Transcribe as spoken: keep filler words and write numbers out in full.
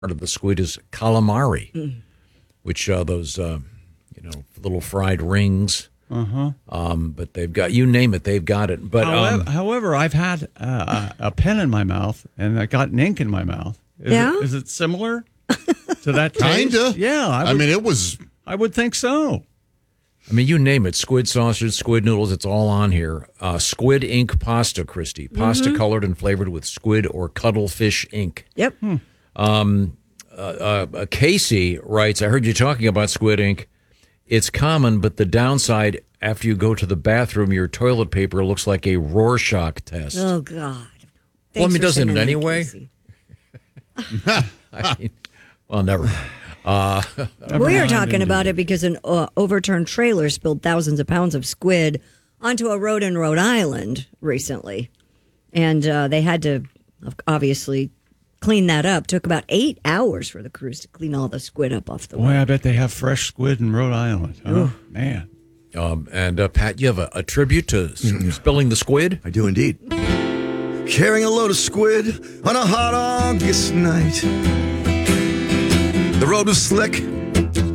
of the squid is calamari, mm. which are those, uh, you know, little fried rings. Uh-huh. Um, but they've got, you name it, they've got it. But However, um, however I've had uh, a pen in my mouth and I got ink in my mouth. Is yeah? It, is it similar to that taste? Kinda. Yeah. I, would, I mean, it was... I would think so. I mean, you name it, squid sausage, squid noodles, it's all on here. Uh, squid ink pasta, Christy. Pasta mm-hmm. colored and flavored with squid or cuttlefish ink. Yep. Hmm. Um, uh, uh, Casey writes, I heard you talking about squid ink. It's common, but the downside, after you go to the bathroom, your toilet paper looks like a Rorschach test. Oh, God. Thanks well, I mean, doesn't it that, anyway? I mean, well, never. Uh, we are talking about it because an uh, overturned trailer spilled thousands of pounds of squid onto a road in Rhode Island recently. And uh, they had to obviously clean that up. Took about eight hours for the crews to clean all the squid up off the Boy, road. I bet they have fresh squid in Rhode Island. Oh, man. Um, and uh, Pat, you have a, a tribute to mm-hmm. spilling the squid? I do indeed. Carrying a load of squid on a hot August night. The road was slick,